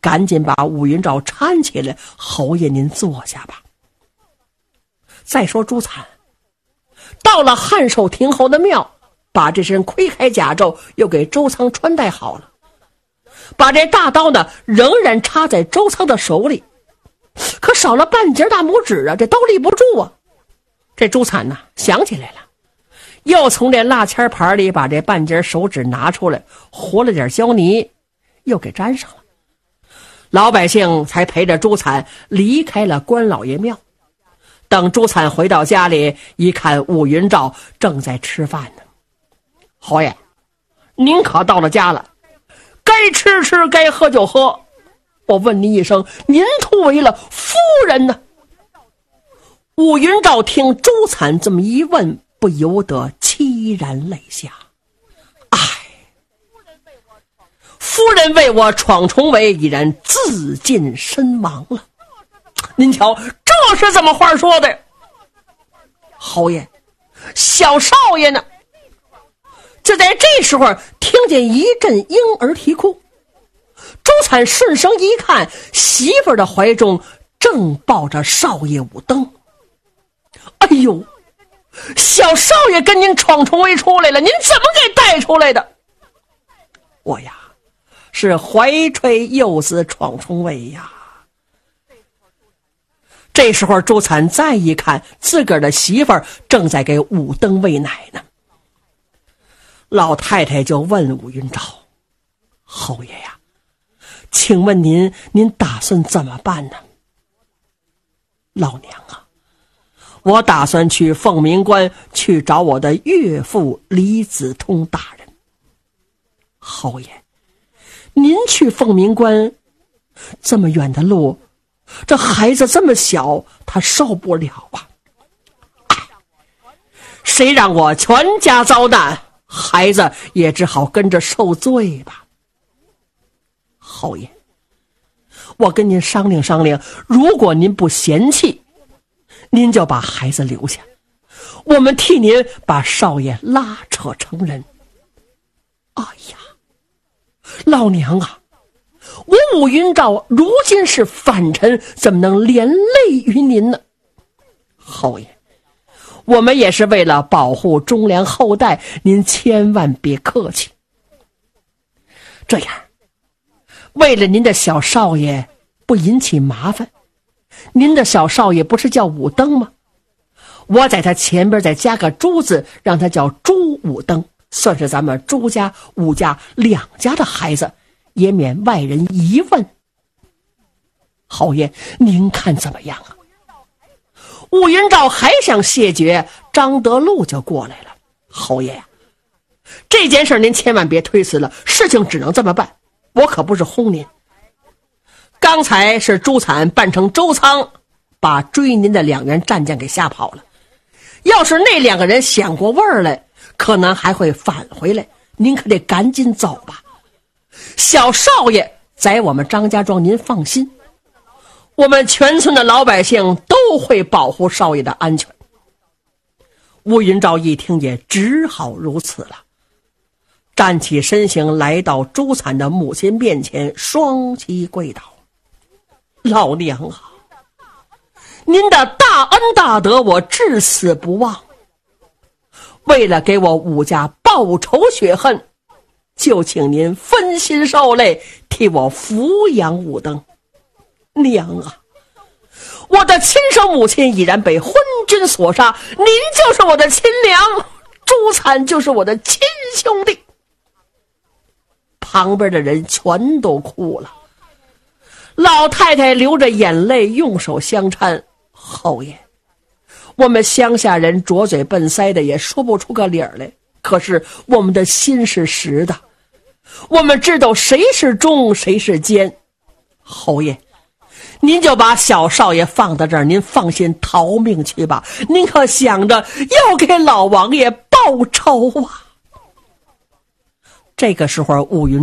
赶紧把武云照搀起来，侯爷您坐下吧。再说朱灿到了汉寿亭侯的庙，把这身盔铠甲胄又给周仓穿戴好了，把这大刀呢仍然插在周仓的手里，可少了半截大拇指啊，这刀立不住啊。这朱灿呢想起来了，又从这蜡签盘里把这半截手指拿出来，和了点胶泥，又给粘上了。老百姓才陪着朱灿离开了关老爷庙。等朱灿回到家里，一看武云照正在吃饭呢。侯爷，您可到了家了，该吃吃，该喝就喝。我问您一声，您突围了夫人呢？武云照听朱灿这么一问，不由得凄然泪下。唉，夫人为我闯重围，已然自尽身亡了。您瞧，这是怎么话说的？侯爷，小少爷呢？就在这时候，听见一阵婴儿啼哭。朱灿顺声一看，媳妇儿的怀中正抱着少爷武登。哎呦，小少爷跟您闯重围出来了，您怎么给带出来的？我呀，是怀揣幼子闯重围呀。这时候朱灿再一看，自个儿的媳妇儿正在给武登喂奶呢。老太太就问武云照：侯爷呀，请问您打算怎么办呢？老娘啊，我打算去凤鸣关去找我的岳父李子通大人。侯爷，您去凤鸣关这么远的路，这孩子这么小，他受不了啊！谁让我全家遭难，孩子也只好跟着受罪吧。侯爷，我跟您商量商量，如果您不嫌弃，您就把孩子留下，我们替您把少爷拉扯成人。哎呀，老娘啊，我武云照如今是反臣，怎么能连累于您呢？侯爷，我们也是为了保护忠良后代，您千万别客气。这样，为了您的小少爷不引起麻烦，您的小少爷不是叫武登吗？我在他前边再加个朱字，让他叫朱武登，算是咱们朱家武家两家的孩子，也免外人疑问。侯爷，您看怎么样啊？武云照还想谢绝，张德禄就过来了。侯爷呀，这件事您千万别推辞了，事情只能这么办，我可不是轰您。刚才是朱灿扮成周仓，把追您的两员战将给吓跑了。要是那两个人想过味儿来，可能还会返回来，您可得赶紧走吧。小少爷在我们张家庄，您放心，我们全村的老百姓都会保护少爷的安全。乌云照一听也只好如此了，站起身形来到朱灿的母亲面前，双膝跪倒。老娘啊，您的大恩大德我至死不忘，为了给我武家报仇雪恨，就请您分心受累，替我抚养武登。娘啊，我的亲生母亲已然被昏君所杀，您就是我的亲娘，朱灿就是我的亲兄弟。旁边的人全都哭了，老太太流着眼泪，用手相搀。侯爷，我们乡下人拙嘴笨腮的，也说不出个理儿来，可是我们的心是实的，我们知道谁是忠谁是奸。侯爷，您就把小少爷放到这儿，您放心逃命去吧，您可想着要给老王爷报仇啊。这个时候武云